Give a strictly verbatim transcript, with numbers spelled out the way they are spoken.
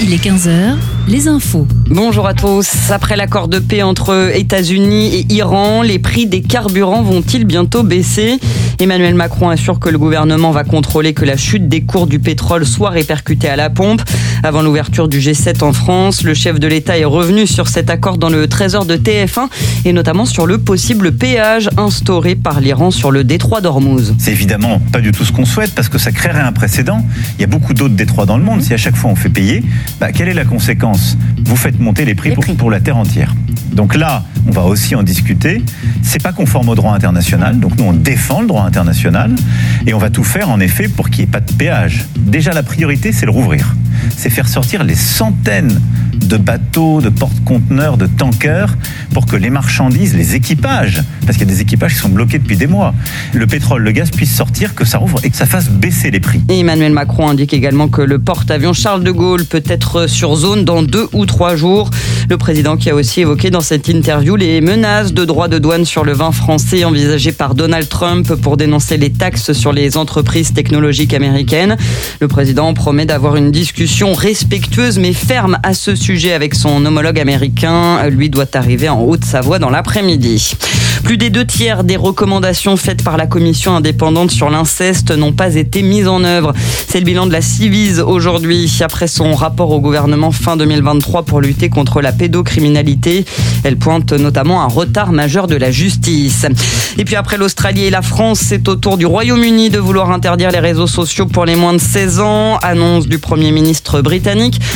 Il est quinze heures, les infos. Bonjour à tous. Après l'accord de paix entre États-Unis et Iran, les prix des carburants vont-ils bientôt baisser ? Emmanuel Macron assure que le gouvernement va contrôler que la chute des cours du pétrole soit répercutée à la pompe. Avant l'ouverture du G sept en France, le chef de l'État est revenu sur cet accord dans le Trésor de T F un et notamment sur le possible péage instauré par l'Iran sur le détroit d'Ormuz. C'est évidemment pas du tout ce qu'on souhaite parce que ça créerait un précédent. Il y a beaucoup d'autres détroits dans le monde. Si à chaque fois on fait payer, bah, quelle est la conséquence ? Vous faites monter les prix, les pour, prix pour la terre entière. Donc là, on va aussi en discuter. C'est pas conforme au droit international. Donc nous, on défend le droit international et on va tout faire en effet pour qu'il n'y ait pas de péage. Déjà, la priorité, c'est le rouvrir. C'est faire sortir les centaines de bateaux, de porte-conteneurs, de tankers pour que les marchandises, les équipages, parce qu'il y a des équipages qui sont bloqués depuis des mois, le pétrole, le gaz puissent sortir, que ça rouvre et que ça fasse baisser les prix. Et Emmanuel Macron indique également que le porte-avions Charles de Gaulle peut être sur zone dans deux ou trois jours. Le président qui a aussi évoqué dans cette interview les menaces de droits de douane sur le vin français envisagées par Donald Trump pour dénoncer les taxes sur les entreprises technologiques américaines. Le président promet d'avoir une discussion respectueuse mais ferme à ce sujet avec son homologue américain. Lui doit arriver en Haute-Savoie dans l'après-midi. Plus des deux tiers des recommandations faites par la commission indépendante sur l'inceste n'ont pas été mises en œuvre. C'est le bilan de la Ciivise aujourd'hui, après son rapport au gouvernement fin deux mille vingt-trois pour lutter contre la pédocriminalité. Elle pointe notamment un retard majeur de la justice. Et puis après l'Australie et la France, c'est au tour du Royaume-Uni de vouloir interdire les réseaux sociaux pour les moins de seize ans. Annonce du Premier ministre britannique.